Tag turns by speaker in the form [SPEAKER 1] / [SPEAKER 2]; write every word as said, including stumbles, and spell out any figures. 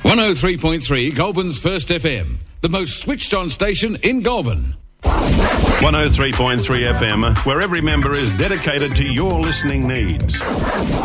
[SPEAKER 1] one oh three point three, Goulburn's First F M, the most switched-on station in Goulburn.
[SPEAKER 2] one oh three point three F M, where every member is dedicated to your listening needs.